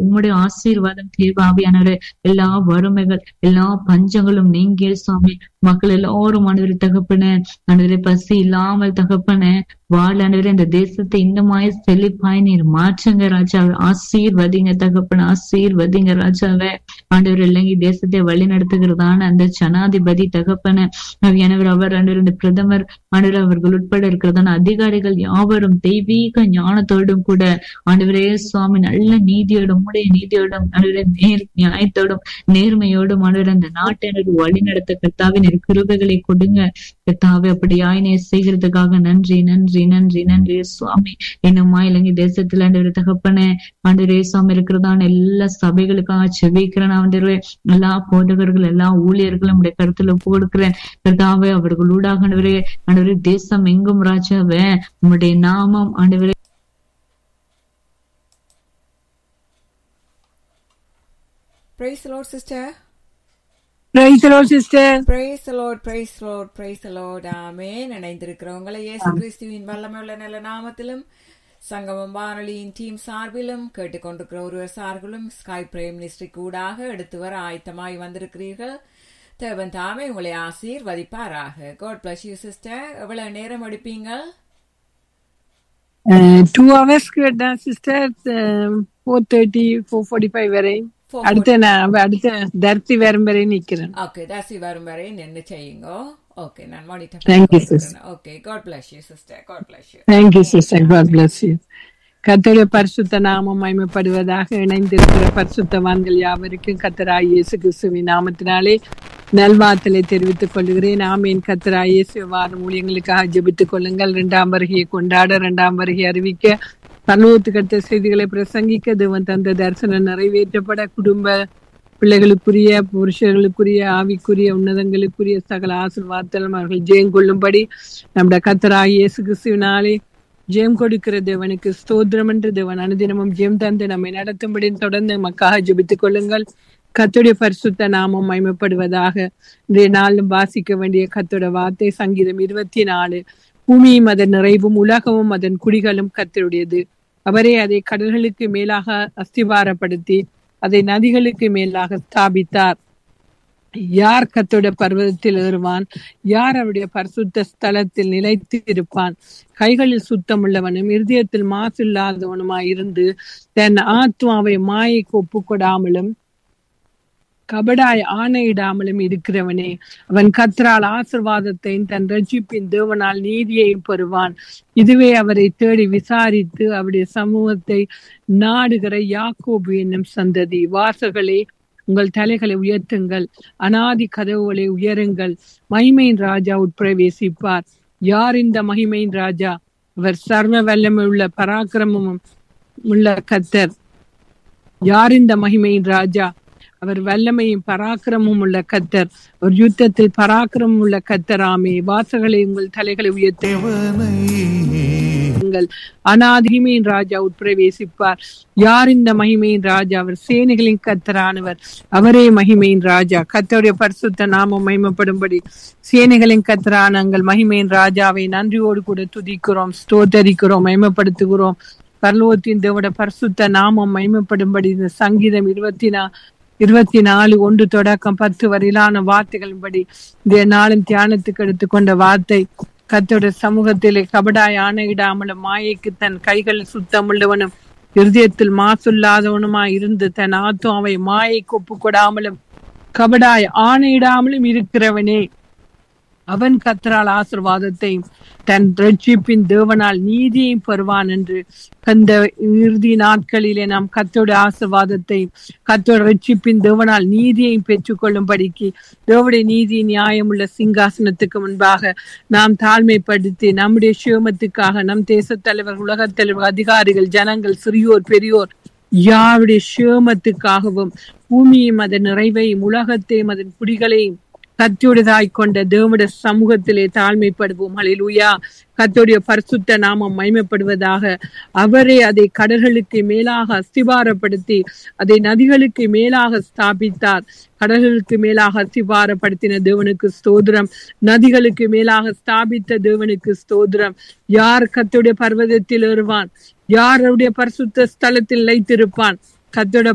உம்முடைய ஆசீர்வாதம் தேவாவியானவரே. எல்லா வறுமைகள் எல்லா பஞ்சங்களும் நீங்கிய சுவாமி. மக்கள் எல்லாரும் ஆண்டவரே தகப்பனே, ஆண்டவரே பசி இல்லாமல் தகப்பனே வாழ் ஆண்டவரே. இந்த தேசத்தை இன்னுமாய் செழிப்பாய் நீர் மாற்றுங்க ராஜாவே. ஆசீர்வதிங்க தகப்பன, ஆசீர்வதிங்க ராஜாவே. ஆண்டவர் இலங்கை தேசத்தை வழி நடத்துகிறதான அந்த ஜனாதிபதி தகப்பன ஆவியானவர், அவர் ஆண்டவர் இந்த பிரதமர் ஆண்டவர் அவர்கள் உட்பட இருக்கிறதான அதிகாரிகள் யாவரும் தெய்வீக ஞானத்தோடும் கூட ஆண்டவரே சுவாமி நல்ல நீதியோடும் உடைய நீதியோடும் ஆண்டவரே நியாயத்தோடும் நேர்மையோடும் ஆண்டவர் அந்த நாட்டை வழி நடத்த கர்த்தாவின் கிருபைகளை கொடுங்க கர்த்தாவே. அப்படி ஆயினை செய்கிறதுக்காக நன்றி நன்றி நன்றி நன்றி சுவாமி. இன்னுமா இலங்கை தேசத்துல ஆண்டவர் தகப்பனே ஆண்டவரே சுவாமி இருக்கிறதான எல்லா சபைகளுக்காக செபிக்கிறேன் ஆண்டவரே. எல்லா போதகர்கள் எல்லா ஊழியர்களும் உடைய கருத்துல ஒப்பு கொடுக்கிறேன் கர்த்தாவே. அவர்களூடாக ஆண்டவரே ஆண்டவரே தேசம் எங்கும் ராஜாவே உம்முடைய நாமம் ஆண்டவரே. Praise the Lord, sister. Praise the Lord, sister. Praise the Lord, praise the Lord, praise the Lord. ஆமென். இணைந்திருக்கிறவங்களை இயேசு கிறிஸ்துவின் வல்லமையுள்ள நல்ல நாமத்திலும் சங்கமம் வானொலியின் டீம் சார்பிலும் கேட்டுக்கொண்டிருக்கிற ஒருவர் சார்பிலும் ஸ்கை பிரேம் மினிஸ்ட்ரி கூடாக எடுத்து வர ஆயத்தமாய் வந்திருக்கிறீர்கள். தேவன் தாமே உங்களை ஆசீர்வதிப்பாராக. God bless you, sister. எவ்வளவு நேரம் எடுப்பீங்க? 2 hours கேட்டேன் sister. 4:30 4:45 வரை. அடுத்த தர்த்தி வரும் வரை நிக்கிறேன். ஓகே, தர்த்தி வரும் வரை நின்று செய்யுங்க. ஓகே, நான் monitor. Thank you, sister. Okay, God bless you, sister. God bless you. Thank you, sister. God bless you. கர்த்தருடைய பரிசுத்த நாமம் மகிமைப்படுவதாக. இணைந்திருக்கிற பரிசுத்தவான்கள் யாவருக்கும் கர்த்தராகிய இயேசு கிறிஸ்துவின் நாமத்தினாலே நல்வாழ்த்தலை தெரிவித்துக் கொள்கிறேன். ஆமீன். கர்த்தராகிய இயேசு வாரம் ஊழியங்களுக்காக ஜெபித்துக் கொள்ளுங்கள். 2ஆம் வருகையை கொண்டாட, 2ஆம் வருகை அறிவிக்க, பரலோகத்துக்கு அடுத்த செய்திகளை பிரசங்கிக்க, தேவன் தந்த தரிசனம் நிறைவேற்றப்பட, குடும்ப பிள்ளைகளுக்குரிய புருஷர்களுக்குரிய ஆவிக்குரிய உன்னதங்களுக்குரிய சகல ஆசீர்வாதங்களும் அவர்கள் ஜெயம் கொள்ளும்படி நம்முடைய கர்த்தராகிய இயேசு கிறிஸ்துவினாலே ஜெயம் கொடுக்கிற தேவனுக்கு ஸ்தோத்திரம் என்று தேவன் அனுதினமும் ஜெயம் தந்து நம்மை நடத்தும்படி தொடர்ந்து நமக்காக ஜெபித்துக் கொள்ளுங்கள். கர்த்தருடைய பரிசுத்த நாமம் மகிமைப்படுவதாக. இன்றைய நாளிலும் வாசிக்க வேண்டிய கர்த்தருடைய வார்த்தை சங்கீதம் 24. பூமியும் அதன் நிறைவும் உலகமும் அதன் குடிகளும் கர்த்தருடையது. அவரே அதை கடல்களுக்கு மேலாக அஸ்திவாரப்படுத்தி அதை நதிகளுக்கு மேலாக ஸ்தாபித்தார். யார் கர்த்தருடைய பர்வதத்தில் ஏறுவான்? யார் அவருடைய பரிசுத்த ஸ்தலத்தில் நிலைத்து இருப்பான்? கைகளில் சுத்தமுள்ளவனும் இருதயத்தில் மாசு இல்லாதவனுமாய் இருந்து தன் ஆத்மாவை மாயைக்கு ஒப்புக்கொடாமலும் கபடாய் ஆணையிடாமலும் இருக்கிறவனே, அவன் கர்த்தரால் ஆசீர்வாதத்தையும் தன் ரட்சிப்பின் தேவனால் நீதியையும் பெறுவான். இதுவே அவரை தேடி விசாரித்து அவருடைய சமூகத்தை நாடுகிற யாக்கோபு என்னும் சந்ததி. வாசல்களே, உங்கள் தலைகளை உயர்த்துங்கள், அநாதி கதவுகளை உயருங்கள். மகிமையின் ராஜா உட்பிரவேசிப்பார். யார் இந்த மகிமையின் ராஜா? அவர் சர்வ வல்லமை உள்ள பராக்கிரமும் உள்ள கர்த்தர். யார் இந்த மகிமையின் ராஜா? அவர் வல்லமையும் பராக்கிரமும் உள்ள கர்த்தர். ஒரு யுத்தத்தில் பராக்கிரமும் உள்ள கர்த்தராமே. வாசல்களை உங்கள் தலைகளை உயர்த்துங்கள், அநாதிமையின் ராஜா உட்பிரவேசிப்பார். யார் இந்த மகிமையின் ராஜா? அவர் சேனைகளின் கர்த்தரானவர். அவரே மகிமையின் ராஜா. கர்த்தருடைய பரிசுத்த நாமம் மகிமைப்படும்படி சேனைகளின் கர்த்தரான நாங்கள் மகிமையின் ராஜாவை நன்றியோடு கூட துதிக்கிறோம், ஸ்தோத்தரிக்கிறோம், மகிமைப்படுத்துகிறோம். பரலோகத்தின் தேவனுடைய பரிசுத்த நாமம் மகிமைப்படும்படி இந்த சங்கீதம் 24 1 தொடக்கம் 10 வரையிலான வார்த்தைகளின்படி இந்த நாளும் தியானத்துக்கு எடுத்துக்கொண்ட வார்த்தை, கர்த்தருடைய சமூகத்திலே கபடாய் ஆணையிடாமலும் மாயைக்கு தன் கைகளில் சுத்தமுள்ளவனும் இருதயத்தில் மாசுல்லாதவனுமாய் இருந்து தன் ஆத்மாவை மாயைக்கு ஒப்புக்கொடாமலும் கபடாய் ஆணையிடாமலும் இருக்கிறவனே, அவன் கர்த்தரால் ஆசீர்வாதத்தையும் தன் ரட்சிப்பின் தேவனால் நீதியையும் பெறுவான் என்று அந்த இறுதி நாட்களிலே நாம் கர்த்தருடைய ஆசீர்வாதத்தையும் கர்த்தருடைய ரட்சிப்பின் தேவனால் நீதியையும் பெற்றுக்கொள்ளும்படிக்கு தேவனுடைய நீதி நியாயம் உள்ள சிங்காசனத்துக்கு முன்பாக நாம் தாழ்மைப்படுத்தி நம்முடைய சுயமத்துக்காக நம் தேச தலைவர், உலகத் தலைவர், அதிகாரிகள், ஜனங்கள், சிறியோர் பெரியோர் யாருடைய சுயமத்துக்காகவும் பூமியையும் அதன் நிறைவையும் உலகத்தையும் அதன் குடிகளையும் கர்த்தருடையதாய் கொண்ட தேவனுடைய சமூகத்திலே தாழ்மைப்படுவோம். ஹல்லேலூயா. கர்த்தருடைய பரிசுத்த நாமம் மகிமைப்படுவதாக. அவரே அதை கடல்களுக்கு மேலாக அஸ்திபாரப்படுத்தி அதை நதிகளுக்கு மேலாக ஸ்தாபித்தார். கடல்களுக்கு மேலாக அஸ்திபாரப்படுத்தின தேவனுக்கு ஸ்தோத்திரம். நதிகளுக்கு மேலாக ஸ்தாபித்த தேவனுக்கு ஸ்தோத்திரம். யார் கர்த்தருடைய பர்வதத்தில் ஏறுவான்? யார் அவருடைய பரிசுத்த ஸ்தலத்தில் நிலைத்திருப்பான்? கர்த்தருடைய